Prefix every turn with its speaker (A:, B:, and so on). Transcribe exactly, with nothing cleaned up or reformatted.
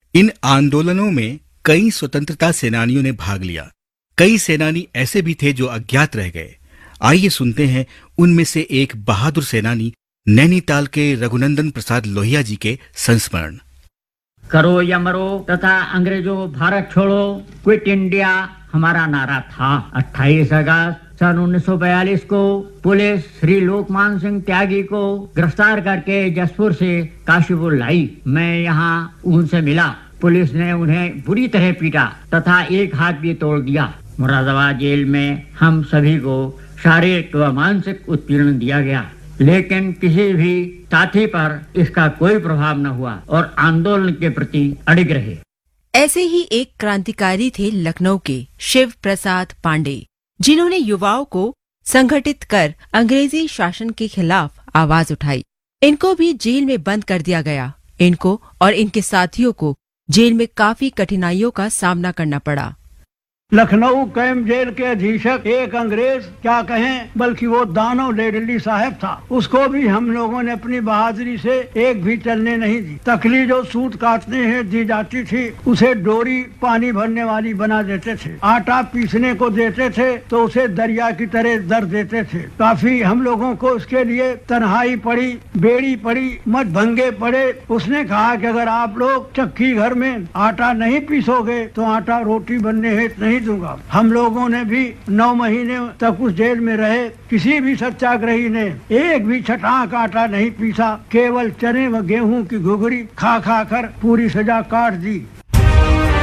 A: इन आंदोलनों में कई स्वतंत्रता सेनानियों ने भाग लिया। कई सेनानी ऐसे भी थे जो अज्ञात रह गए। आइए सुनते हैं उनमें से एक बहादुर सेनानी नैनीताल के रघुनंदन प्रसाद लोहिया जी के संस्मरण।
B: करो या मरो तथा अंग्रेजों भारत छोड़ो, क्विट इंडिया हमारा नारा था। अट्ठाईस अगस्त सन उन्नीस सौ बयालीस को पुलिस श्री लोकमान सिंह त्यागी को गिरफ्तार करके जसपुर से काशीपुर लाई। मैं यहाँ उनसे मिला। पुलिस ने उन्हें बुरी तरह पीटा तथा एक हाथ भी तोड़ दिया। मुरादाबाद जेल में हम सभी को शारीरिक व मानसिक उत्पीड़न दिया गया, लेकिन किसी भी साथी पर इसका कोई प्रभाव न हुआ और आंदोलन के प्रति अडिग रहे।
C: ऐसे ही एक क्रांतिकारी थे लखनऊ के शिव प्रसाद पांडे, जिन्होंने युवाओं को संगठित कर अंग्रेजी शासन के खिलाफ आवाज उठाई। इनको भी जेल में बंद कर दिया गया। इनको और इनके साथियों को जेल में काफी कठिनाइयों का सामना करना पड़ा।
D: लखनऊ कैंप जेल के अधीक्षक एक अंग्रेज, क्या कहें, बल्कि वो दानो लेडली साहब था। उसको भी हम लोगों ने अपनी बहादुरी से एक भी चलने नहीं दी। तकली जो सूत काटने हैं दी जाती थी, उसे डोरी पानी भरने वाली बना देते थे। आटा पीसने को देते थे तो उसे दरिया की तरह दर देते थे। काफी हम लोगों को उसके लिए तन्हाई पड़ी, बेड़ी पड़ी, मत भंगे पड़े। उसने कहा कि अगर आप लोग चक्की घर में आटा नहीं पीसोगे तो आटा रोटी बनने हेतु नहीं दूंगा। हम लोगों ने भी नौ महीने तक उस जेल में रहे। किसी भी सत्याग्रही ने एक भी छटाक आटा नहीं पीसा। केवल चने व गेहूं की घुघरी खा खा कर पूरी सजा काट दी।